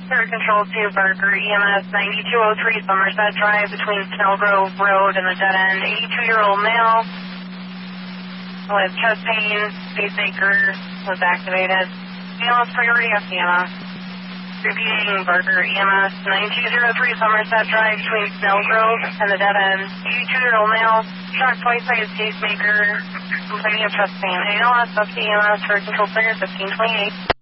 Third control to Barker EMS 9203 Somerset Drive between Snellgrove Road and the dead end. 82-year-old male with chest pain, pacemaker was activated. EMS priority FDMS. Repeating Barker EMS 9203 Somerset Drive between Snellgrove and the dead end. 82-year-old male, shocked twice by his pacemaker, complaining of chest pain. ALS up to EMS, third control clear 1528.